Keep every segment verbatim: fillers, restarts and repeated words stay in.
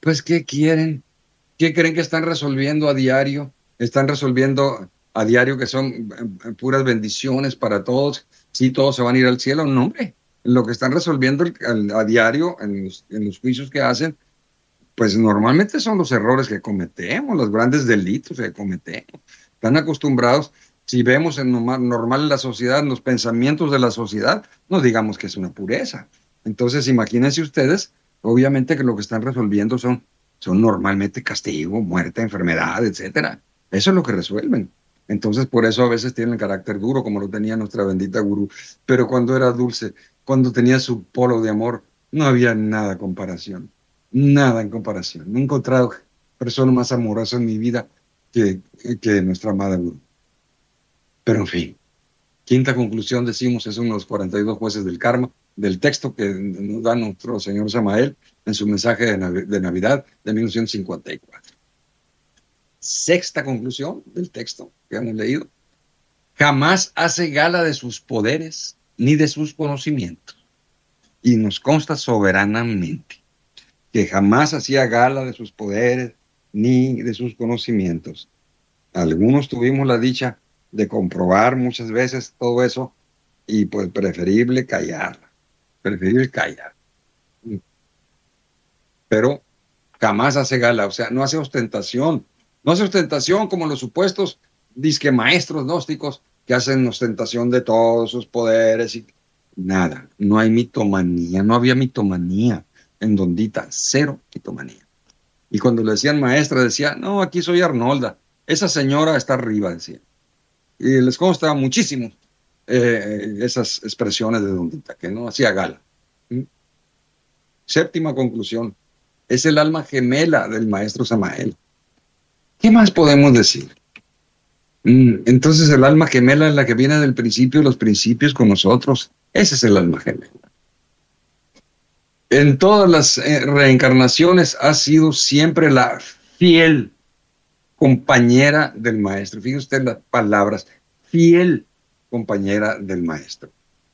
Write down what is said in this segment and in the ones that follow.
Pues, ¿qué quieren? ¿Qué creen que están resolviendo a diario? Están resolviendo a diario que son eh, puras bendiciones para todos. Sí, todos se van a ir al cielo. No, hombre. Lo que están resolviendo a diario en los, en los juicios que hacen, pues normalmente son los errores que cometemos, los grandes delitos que cometemos. Están acostumbrados, si vemos en normal, normal en la sociedad, en los pensamientos de la sociedad, no digamos que es una pureza. Entonces, imagínense ustedes, obviamente que lo que están resolviendo son, son normalmente castigo, muerte, enfermedad, etcétera. Eso es lo que resuelven. Entonces, por eso a veces tienen carácter duro, como lo tenía nuestra bendita gurú. Pero cuando era dulce, cuando tenía su polo de amor, no había nada de comparación. Nada en comparación. No he encontrado persona más amorosa en mi vida que, que nuestra amada gurú. Pero en fin, quinta conclusión, decimos, es uno de los cuarenta y dos jueces del karma, del texto que nos da nuestro señor Samael en su mensaje de, Nav de Navidad de mil novecientos cincuenta y cuatro. Sexta conclusión del texto que hemos leído: jamás hace gala de sus poderes ni de sus conocimientos. Y nos consta soberanamente que jamás hacía gala de sus poderes ni de sus conocimientos. Algunos tuvimos la dicha de comprobar muchas veces todo eso, y pues preferible callar, preferible callar. Pero jamás hace gala, o sea, no hace ostentación, no hace ostentación como los supuestos disque maestros gnósticos que hacen ostentación de todos sus poderes y nada, no hay mitomanía, no había mitomanía en Dondita, cero mitomanía. Y cuando le decían maestra, decía, no, aquí soy Arnolda, esa señora está arriba, decía. Y les consta muchísimo eh, esas expresiones de Dondita, que no hacía gala. ¿Mm? Séptima conclusión, es el alma gemela del maestro Samael. ¿Qué más podemos decir? Mm, entonces el alma gemela es la que viene del principio de los principios con nosotros. Ese es el alma gemela. En todas las eh, reencarnaciones ha sido siempre la fiel compañera del maestro. Fíjese usted las palabras, fiel compañera del maestro.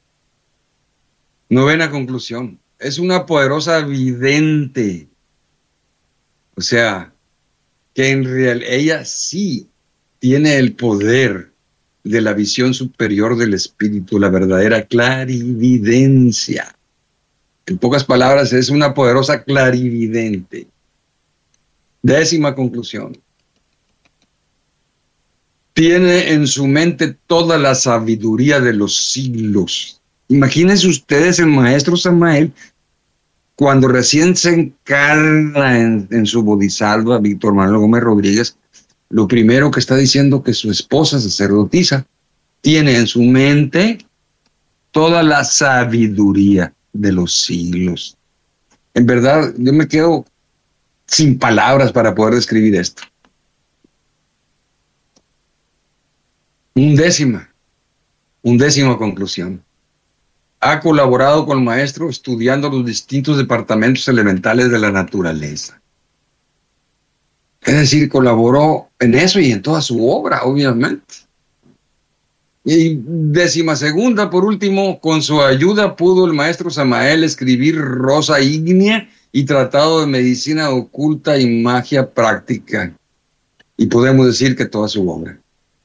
Novena conclusión, es una poderosa vidente. O sea, que en realidad ella sí tiene el poder de la visión superior del espíritu, la verdadera clarividencia. En pocas palabras, es una poderosa clarividente. Décima conclusión. Tiene en su mente toda la sabiduría de los siglos. Imagínense ustedes el maestro Samael, cuando recién se encarna en, en su bodhisattva, Víctor Manuel Gómez Rodríguez, lo primero que está diciendo que su esposa sacerdotisa tiene en su mente toda la sabiduría de los siglos. En verdad, yo me quedo sin palabras para poder describir esto. Undécima, undécima conclusión. Ha colaborado con el maestro estudiando los distintos departamentos elementales de la naturaleza. Es decir, colaboró en eso y en toda su obra, obviamente. Y décima segunda, por último, con su ayuda pudo el maestro Samael escribir Rosa Ígnea y Tratado de Medicina Oculta y Magia Práctica. Y podemos decir que toda su obra.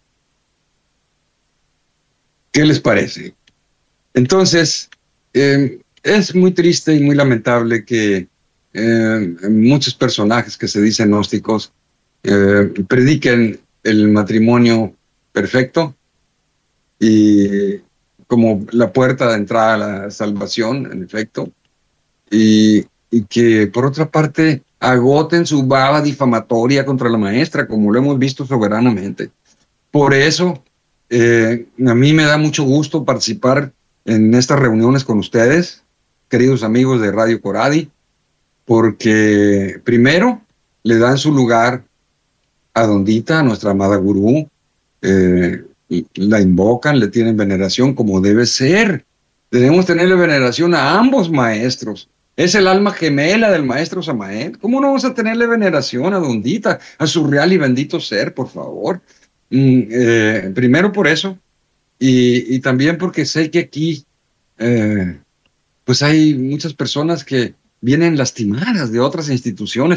¿Qué les parece? Entonces, eh, es muy triste y muy lamentable que eh, muchos personajes que se dicen gnósticos eh, prediquen el matrimonio perfecto y como la puerta de entrada a la salvación, en efecto, y, y que por otra parte agoten su baba difamatoria contra la maestra, como lo hemos visto soberanamente. Por eso, eh, a mí me da mucho gusto participar en estas reuniones con ustedes, queridos amigos de Radio Coradi, porque primero le dan su lugar a Dondita, a nuestra amada gurú, eh, la invocan, le tienen veneración como debe ser. Debemos tenerle veneración a ambos maestros. Es el alma gemela del maestro Samael. ¿Cómo no vamos a tenerle veneración a Dondita, a su real y bendito ser, por favor? Mm, eh, primero por eso, y, y también porque sé que aquí eh, pues hay muchas personas que vienen lastimadas de otras instituciones